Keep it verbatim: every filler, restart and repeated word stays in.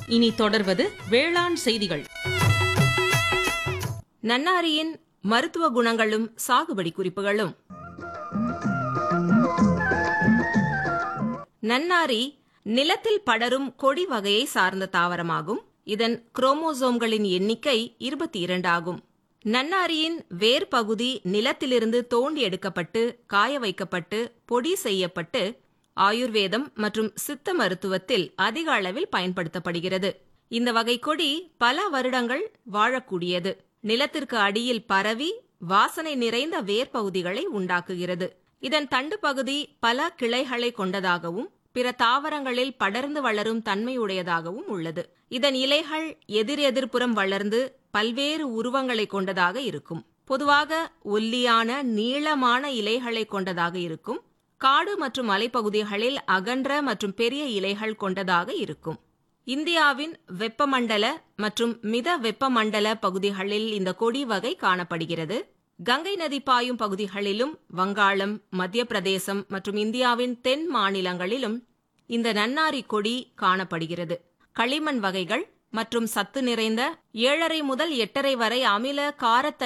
இனி தொடர்வது வேளாண் செய்திகள். நன்னாரியின் மருத்துவ குணங்களும் சாகுபடி குறிப்புகளும். நன்னாரி நிலத்தில் படரும் கொடி வகையை சார்ந்த தாவரமாகும். இதன் குரோமோசோம்களின் எண்ணிக்கை இருபத்தி இரண்டு ஆகும். நன்னாரியின் வேர் பகுதி நிலத்திலிருந்து தோண்டி எடுக்கப்பட்டு காய வைக்கப்பட்டு பொடி செய்யப்பட்டு ஆயுர்வேதம் மற்றும் சித்த மருத்துவத்தில் அதிக அளவில் பயன்படுத்தப்படுகிறது. இந்த வகை கொடி பல வருடங்கள் வாழக்கூடியது. நிலத்திற்கு அடியில் பரவி வாசனை நிறைந்த வேர் பகுதிகளை உண்டாக்குகிறது. இதன் தண்டு பகுதி பல கிளைகளை கொண்டதாகவும் பிற தாவரங்களில் படர்ந்து வளரும் தன்மையுடையதாகவும் உள்ளது. இதன் இலைகள் எதிரெதிர்ப்புறம் வளர்ந்து பல்வேறு உருவங்களை கொண்டதாக இருக்கும். பொதுவாக ஒல்லியான நீளமான இலைகளை கொண்டதாக இருக்கும். காடு மற்றும் மலைப்பகுதிகளில் அகன்ற மற்றும் பெரிய இலைகள் கொண்டதாக இருக்கும். இந்தியாவின் வெப்பமண்டல மற்றும் மித வெப்பமண்டல பகுதிகளில் இந்த கொடி வகை காணப்படுகிறது. கங்கை நதி பாயும் பகுதிகளிலும் வங்காளம், மத்திய பிரதேசம் மற்றும் இந்தியாவின் தென் மாநிலங்களிலும் இந்த நன்னாரி கொடி காணப்படுகிறது. களிமண் வகைகள் மற்றும் சத்து நிறைந்த ஏழரை முதல் எட்டரை வரை அமில காரத்தன்மை